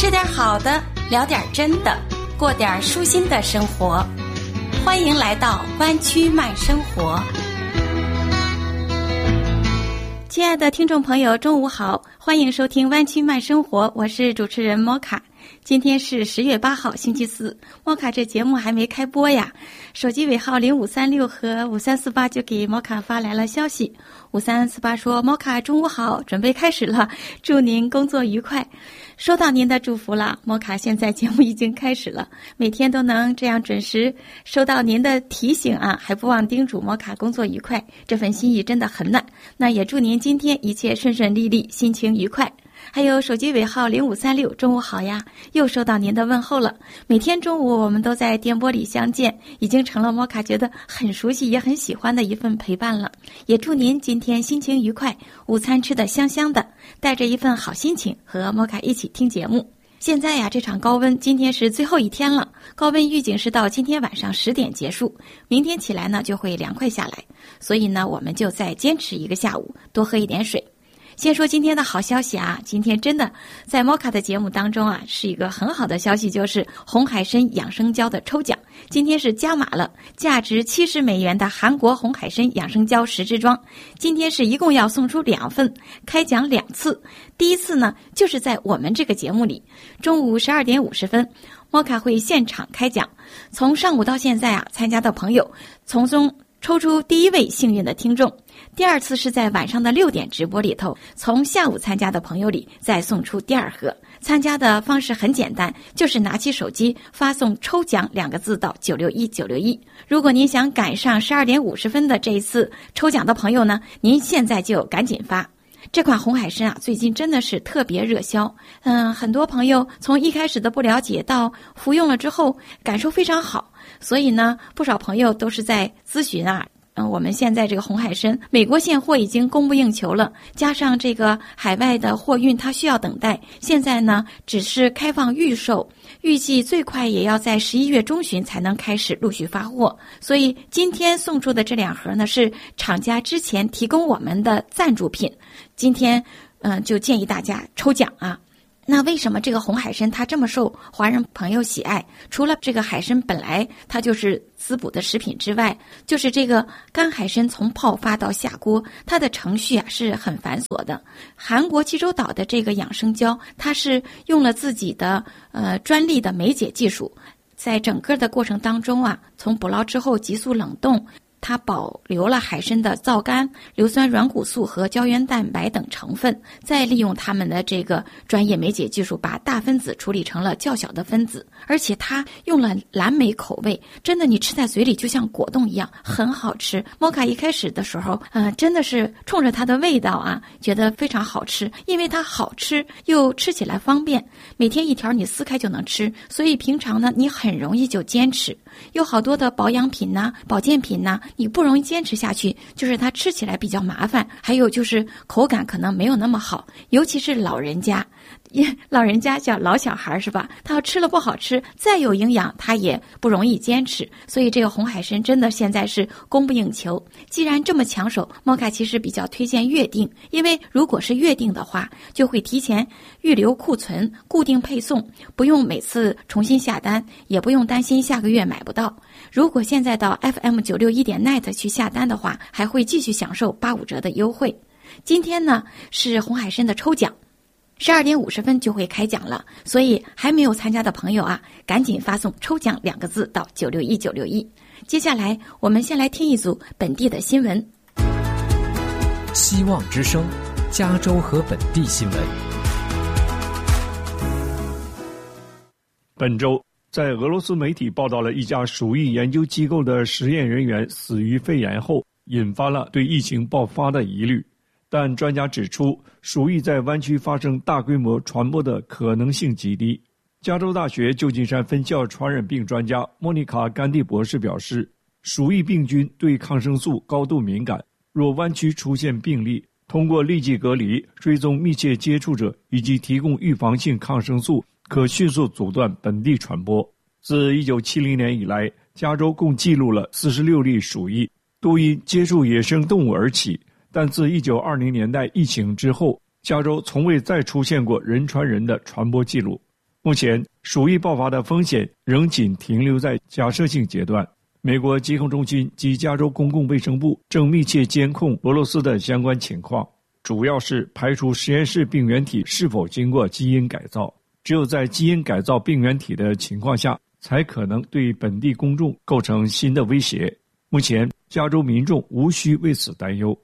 吃点好的，聊点真的，过点舒心的生活。欢迎来到湾区慢生活。亲爱的听众朋友，中午好，欢迎收听湾区慢生活，我是主持人莫卡。今天是10月8号星期四，莫卡这节目还没开播呀，手机尾号0536和5348就给莫卡发来了消息。5348说，莫卡中午好，准备开始了，祝您工作愉快。收到您的祝福了，莫卡现在节目已经开始了，每天都能这样准时收到您的提醒啊，还不忘叮嘱莫卡工作愉快，这份心意真的很暖。那也祝您今天一切顺顺利利，心情愉快。还有手机尾号0536，中午好呀，又收到您的问候了。每天中午我们都在电波里相见，已经成了莫卡觉得很熟悉也很喜欢的一份陪伴了。也祝您今天心情愉快，午餐吃得香香的，带着一份好心情和莫卡一起听节目。现在呀，这场高温今天是最后一天了，高温预警是到今天晚上10点结束，明天起来呢就会凉快下来，所以呢我们就再坚持一个下午，多喝一点水。先说今天的好消息啊，今天真的在莫卡的节目当中啊，是一个很好的消息，就是红海参养生胶的抽奖，今天是加码了，价值$70的韩国红海参养生胶10支装，今天是一共要送出2份，开奖2次。第一次呢，就是在我们这个节目里，中午12点50分，莫卡会现场开奖，从上午到现在啊，参加的朋友从中抽出第一位幸运的听众。第二次是在晚上的6点直播里头，从下午参加的朋友里再送出第2盒。参加的方式很简单，就是拿起手机发送抽奖2个字到961961。如果您想赶上12点50分的这一次抽奖的朋友呢，您现在就赶紧发。这款红海参啊，最近真的是特别热销。很多朋友从一开始的不了解到服用了之后感受非常好，所以呢，不少朋友都是在咨询啊。我们现在这个红海参，美国现货已经供不应求了，加上这个海外的货运它需要等待，现在呢只是开放预售，预计最快也要在11月中旬才能开始陆续发货。所以今天送出的这2盒呢，是厂家之前提供我们的赞助品，今天就建议大家抽奖啊。那为什么这个红海参它这么受华人朋友喜爱？除了这个海参本来它就是滋补的食品之外，就是这个干海参从泡发到下锅，它的程序啊是很繁琐的。韩国济州岛的这个养生胶，它是用了自己的专利的酶解技术，在整个的过程当中啊，从捕捞之后急速冷冻，它保留了海参的皂苷、硫酸软骨素和胶原蛋白等成分，再利用他们的这个专业酶解技术，把大分子处理成了较小的分子，而且它用了蓝莓口味，真的你吃在嘴里就像果冻一样，很好吃。莫卡一开始的时候真的是冲着它的味道啊，觉得非常好吃，因为它好吃又吃起来方便，每天1条你撕开就能吃，所以平常呢你很容易就坚持。有好多的保养品呐、保健品呐，你不容易坚持下去，就是它吃起来比较麻烦，还有就是口感可能没有那么好，尤其是老人家叫老小孩是吧？他要吃了不好吃，再有营养他也不容易坚持，所以这个红海参真的现在是供不应求。既然这么抢手，莫卡其实比较推荐月订，因为如果是月订的话，就会提前预留库存，固定配送，不用每次重新下单，也不用担心下个月买不到。如果现在到 FM961.net 去下单的话，还会继续享受85折的优惠。今天呢是红海参的抽奖，12点50分就会开奖了，所以还没有参加的朋友啊，赶紧发送抽奖2个字到961961。接下来我们先来听一组本地的新闻。 希望之声，加州和本地新闻。 本周在俄罗斯媒体报道了一家鼠疫研究机构的实验人员死于肺炎后，引发了对疫情爆发的疑虑。但专家指出，鼠疫在湾区发生大规模传播的可能性极低。加州大学旧金山分校传染病专家莫妮卡·甘地博士表示，鼠疫病菌对抗生素高度敏感，若湾区出现病例，通过立即隔离、追踪密切接触者以及提供预防性抗生素，可迅速阻断本地传播。自1970年以来，加州共记录了46例鼠疫，都因接触野生动物而起。但自1920年代疫情之后，加州从未再出现过人传人的传播记录。 目前鼠疫爆发的风险仍仅停留在假设性阶段。美国疾控中心及加州公共卫生部正密切监控俄罗斯的相关情况，主要是排除实验室病原体是否经过基因改造。只有在基因改造病原体的情况下，才可能对本地公众构成新的威胁。目前，加州民众无需为此担忧。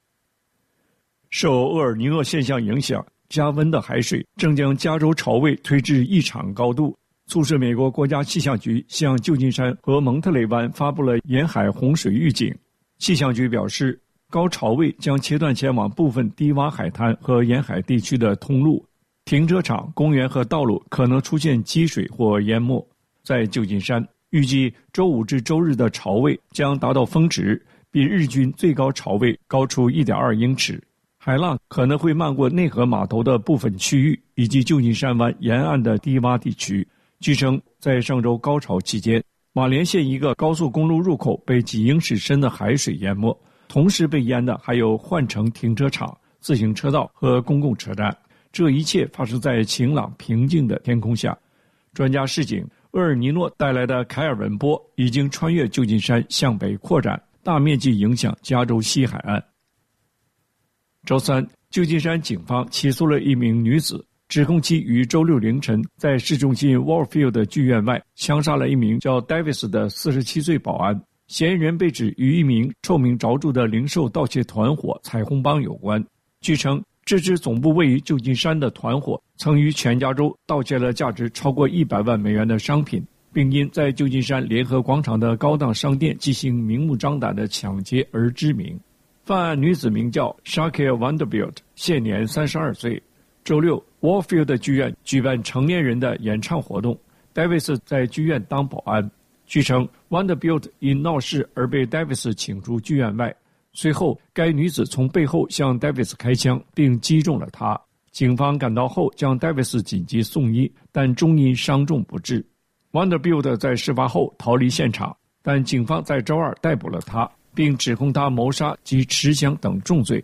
受厄尔尼诺现象影响，加温的海水正将加州潮位推至异常高度，促使美国国家气象局向旧金山和蒙特雷湾发布了沿海洪水预警。气象局表示，高潮位将切断前往部分低洼海滩和沿海地区的通路，停车场、公园和道路可能出现积水或淹没。在旧金山，预计周五至周日的潮位将达到峰值，比日均最高潮位高出 1.2 英尺。海浪可能会漫过内河码头的部分区域以及旧金山湾沿岸的低洼地区。据称，在上周高潮期间，马连县一个高速公路入口被几英尺深的海水淹没，同时被淹的还有换乘停车场、自行车道和公共车站。这一切发生在晴朗平静的天空下。专家示警，厄尔尼诺带来的凯尔文波已经穿越旧金山向北扩展，大面积影响加州西海岸。周三，旧金山警方起诉了一名女子，指控其于周六凌晨在市中心 Warfield 剧院外枪杀了一名叫 Davis 的47岁保安。嫌疑人被指与一名臭名昭著的零售盗窃团伙彩虹帮有关。据称，这支总部位于旧金山的团伙曾于全加州盗窃了价值超过100万美元的商品，并因在旧金山联合广场的高档商店进行明目张胆的抢劫而知名。犯案女子名叫 Shakir Vanderbilt， 现年32岁。周六 Warfield 剧院举办成年人的演唱活动， Davis 在剧院当保安。据称 Vanderbilt 因闹事而被 Davis 请出剧院外，随后该女子从背后向 Davis 开枪并击中了他。警方赶到后将 Davis 紧急送医，但终因伤重不治。 Vanderbilt 在事发后逃离现场，但警方在周二逮捕了他，并指控他谋杀及持枪等重罪。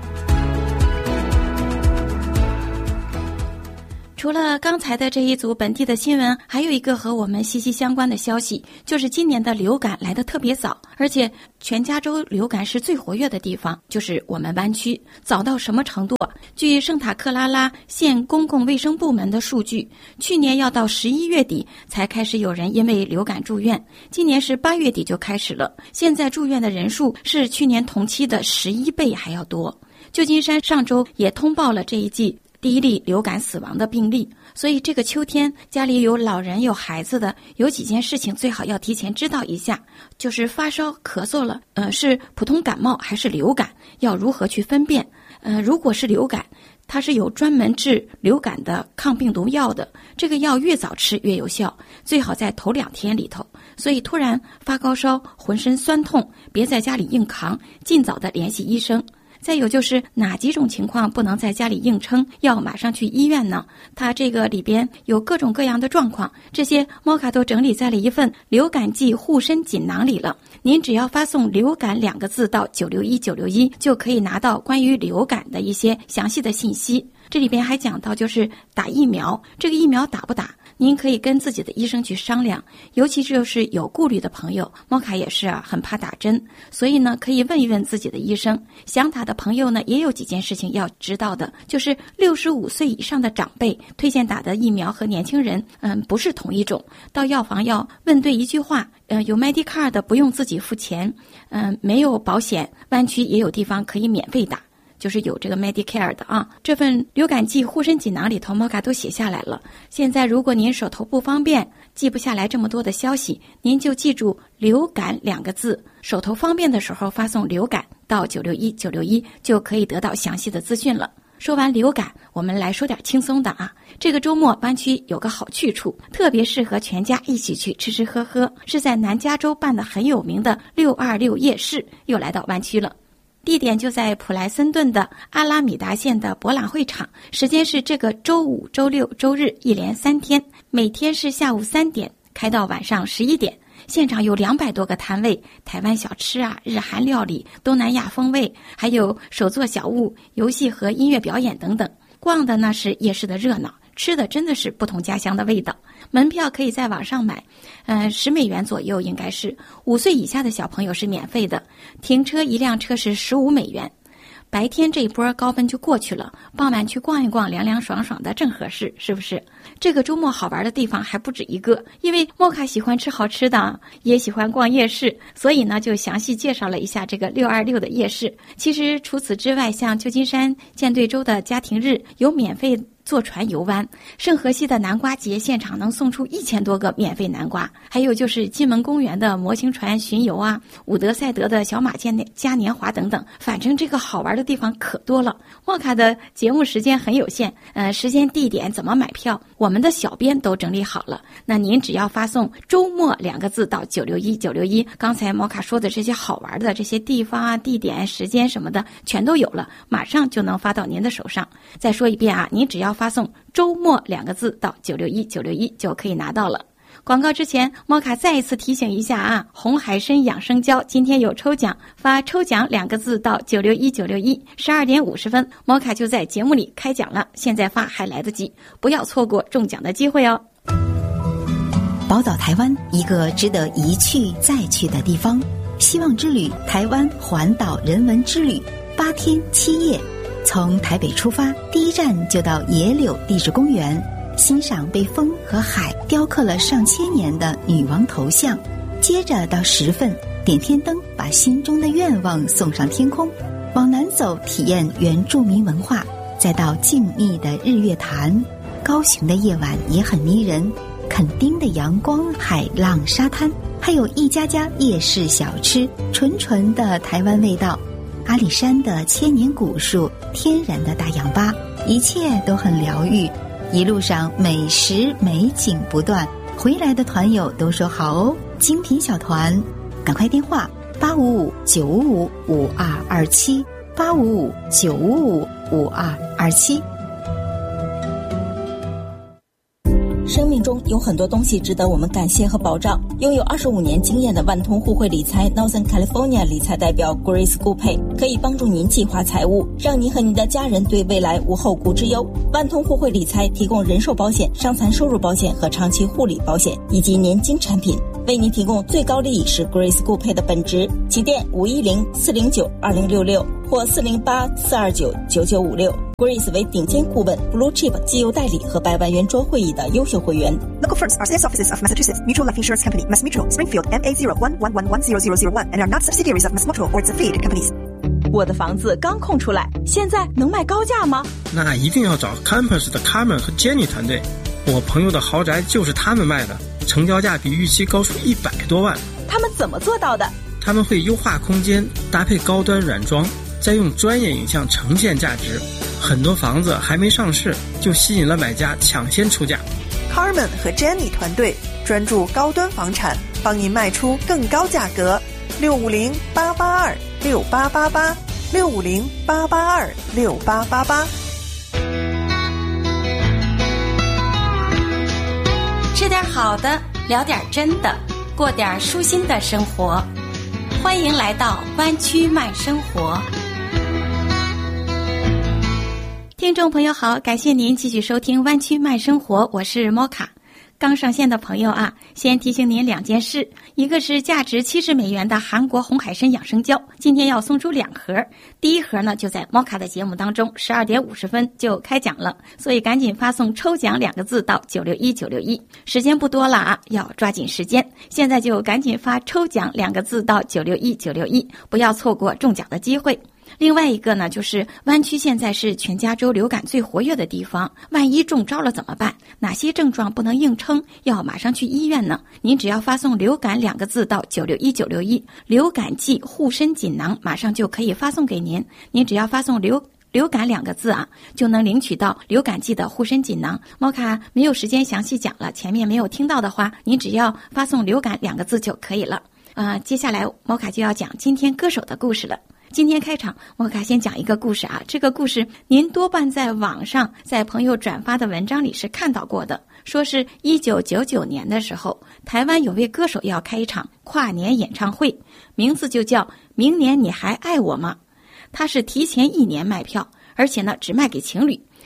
除了刚才的这一组本地的新闻，还有一个和我们息息相关的消息，就是今年的流感来得特别早，而且全加州流感是最活跃的地方，就是我们湾区。早到什么程度？据圣塔克拉拉县公共卫生部门的数据，去年要到11月底才开始有人因为流感住院，今年是8月底就开始了，现在住院的人数是去年同期的11倍还要多。旧金山上周也通报了这一季第一例流感死亡的病例，所以这个秋天家里有老人有孩子的，有几件事情最好要提前知道一下，就是发烧咳嗽了，是普通感冒还是流感，要如何去分辨。如果是流感，它是有专门治流感的抗病毒药的，这个药越早吃越有效，最好在头2天里头。所以突然发高烧浑身酸痛，别在家里硬扛，尽早的联系医生。再有就是哪几种情况不能在家里硬撑，要马上去医院呢？它这个里边有各种各样的状况，这些摩卡都整理在了一份流感季护身锦囊里了。您只要发送流感2个字到961961，就可以拿到关于流感的一些详细的信息。这里边还讲到就是打疫苗，这个疫苗打不打，您可以跟自己的医生去商量，尤其就是有顾虑的朋友，摩卡也是很怕打针，所以呢可以问一问自己的医生。想打的朋友呢也有几件事情要知道的，就是65岁以上的长辈推荐打的疫苗和年轻人不是同一种，到药房要问对一句话，有 Medicare 的不用自己付钱，没有保险，湾区也有地方可以免费打，就是有这个 Medicare 的啊。这份流感季护身锦囊里头摩卡都写下来了。现在如果您手头不方便，记不下来这么多的消息，您就记住流感2个字，手头方便的时候发送流感到961961，就可以得到详细的资讯了。说完流感，我们来说点轻松的啊。这个周末湾区有个好去处，特别适合全家一起去吃吃喝喝，是在南加州办的很有名的626夜市，又来到湾区了。地点就在普莱森顿的阿拉米达县的博览会场，时间是这个周5、周6、周日一连3天，每天是下午3点开到晚上11点。现场有200多个摊位，台湾小吃啊、日韩料理、东南亚风味，还有手作小物、游戏和音乐表演等等。逛的呢是夜市的热闹， 吃的真的是不同家乡的味道。门票可以在网上买，10美元左右，应该是5岁以下的小朋友是免费的，停车一辆车是15美元。白天这一波高温就过去了，傍晚去逛一逛，凉凉爽爽的正合适，是不是？这个周末好玩的地方还不止一个，因为莫卡喜欢吃好吃的，也喜欢逛夜市，所以呢就详细介绍了一下这个626的夜市。其实除此之外，像旧金山舰队州的家庭日有免费坐船游湾，圣荷西的南瓜节现场能送出1000多个免费南瓜，还有就是金门公园的模型船巡游啊，伍德赛德的小马嘉年华等等，反正这个好玩的地方可多了。莫卡的节目时间很有限，时间地点怎么买票，我们的小编都整理好了，那您只要发送周末2个字到961，刚才莫卡说的这些好玩的这些地方啊、地点、时间什么的全都有了，马上就能发到您的手上。再说一遍啊，您只要发送周末2个字到961就可以拿到了。广告之前，莫卡再一次提醒一下啊，红海参养生胶今天有抽奖，发抽奖2个字到961，12点50分，莫卡就在节目里开奖了，现在发还来得及，不要错过中奖的机会哦。 宝岛台湾，一个值得一去再去的地方。希望之旅台湾环岛人文之旅，8天7夜。从台北出发，第一站就到野柳地质公园，欣赏被风和海雕刻了上千年的女王头像。接着到10份，点天灯，把心中的愿望送上天空。往南走，体验原住民文化，再到静谧的日月潭。高雄的夜晚也很迷人，垦丁的阳光、海浪、沙滩，还有一家家夜市小吃，纯纯的台湾味道。阿里山的千年古树，天然的大氧吧，一切都很疗愈。一路上美食美景不断，回来的团友都说好哦，精品小团，赶快电话855-955-5227 855-955-5227。 生命中有很多东西值得我们感谢和保障。拥有25年经验的万通互惠理财 Northern California 理财代表 Grace 顾佩可以帮助您计划财务，让您和您的家人对未来无后顾之忧。万通互惠理财提供人寿保险、伤残收入保险和长期护理保险以及年金产品，为您提供最高利益是 Grace 顾佩的本职。起电510-409-2066或408-429-9956。Grace 为顶尖顾问 Blue Chip 绩优代理和100万圆桌会议的优秀会员。 Local firms are sales offices of Massachusetts Mutual Life Insurance Company, Mass Mutual, Springfield, MA01110001 and are not subsidiaries of Mass Mutual or its affiliated companies. 我的房子刚空出来，现在能卖高价吗？ 那一定要找 Campus 的 Carmen 和 Jenny 团队，我朋友的豪宅就是他们卖的，成交价比预期高出100多万。 他们怎么做到的？ 他们会优化空间，搭配高端软装，再用专业影像呈现价值。很多房子还没上市，就吸引了买家抢先出价。 Carmen 和 Jenny 团队专注高端房产，帮您卖出更高价格。650-882-6888 650-882-6888。 吃点好的，聊点真的，过点舒心的生活。欢迎来到湾区慢生活。听众朋友好，感谢您继续收听湾区慢生活，我是莫卡。刚上线的朋友啊，先提醒您2件事，一个是价值70美元的韩国红海参养生胶，今天要送出2盒，第一盒呢就在莫卡的节目当中12点50分就开奖了，所以赶紧发送抽奖2个字到961，时间不多了啊，要抓紧时间，现在就赶紧发抽奖2个字到961，不要错过中奖的机会。另外一个呢，就是湾区现在是全加州流感最活跃的地方，万一中招了怎么办？哪些症状不能硬撑，要马上去医院呢？您只要发送流感2个字到961，流感剂护身锦囊马上就可以发送给您。您只要发送流感2个字啊，就能领取到流感剂的护身锦囊。莫卡没有时间详细讲了，前面没有听到的话，您只要发送流感2个字就可以了。接下来莫卡就要讲今天歌手的故事了。今天开场，莫卡先讲一个故事啊，这个故事您多半在网上在朋友转发的文章里是看到过的，说是1999年的时候，台湾有位歌手要开一场跨年演唱会，名字就叫明年你还爱我吗？他是提前1年卖票，而且呢只卖给情侣，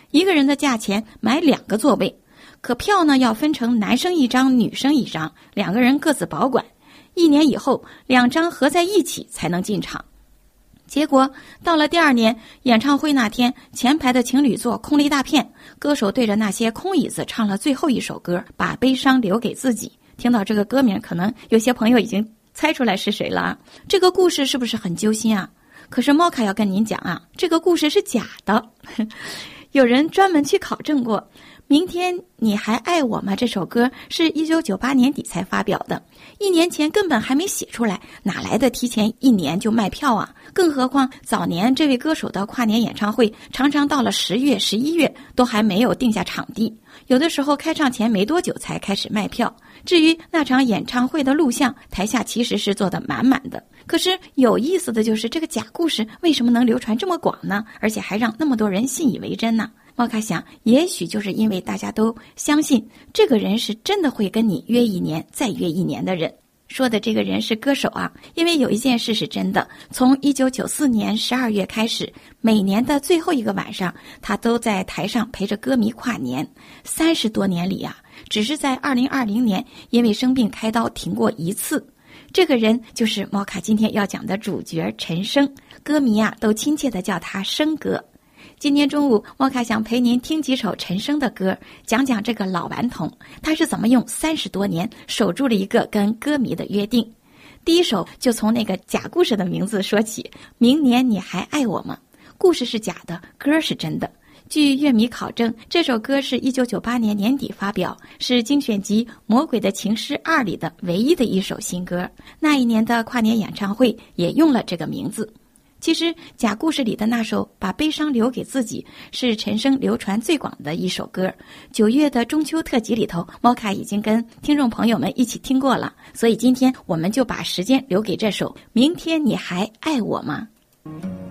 一个人的价钱买2个座位，可票呢要分成男生1张女生1张，2个人各自保管，1年以后2张合在一起才能进场。结果到了第2年演唱会那天，前排的情侣座空了一大片，歌手对着那些空椅子唱了最后一首歌，把悲伤留给自己。听到这个歌名，可能有些朋友已经猜出来是谁了啊。这个故事是不是很揪心啊？可是猫卡要跟您讲啊，这个故事是假的。有人专门去考证过，明天你还爱我吗这首歌是1998年底才发表的，1年前根本还没写出来，哪来的提前1年就卖票啊？更何况早年这位歌手的跨年演唱会常常到了10月、11月都还没有定下场地，有的时候开唱前没多久才开始卖票。至于那场演唱会的录像，台下其实是做得满满的。可是有意思的就是这个假故事为什么能流传这么广呢？而且还让那么多人信以为真呢？猫卡想，也许就是因为大家都相信这个人是真的会跟你约1年再约1年的人。说的这个人是歌手啊，因为有一件事是真的，从1994年12月开始，每年的最后一个晚上，他都在台上陪着歌迷跨年。30多年里啊，只是在2020年因为生病开刀停过1次。这个人就是猫卡今天要讲的主角陈升，歌迷啊都亲切地叫他升哥。今天中午，猫卡想陪您听几首陈升的歌，讲讲这个老顽童，他是怎么用30多年守住了一个跟歌迷的约定。第一首就从那个假故事的名字说起，明年你还爱我吗？故事是假的，歌是真的。据乐迷考证，这首歌是1998年年底发表，是精选集《魔鬼的情诗2》里的唯一的一首新歌。那一年的跨年演唱会也用了这个名字。其实假故事里的那首把悲伤留给自己是陈升流传最广的一首歌。9月的中秋特辑里头，猫卡已经跟听众朋友们一起听过了，所以今天我们就把时间留给这首《明天你还爱我吗》。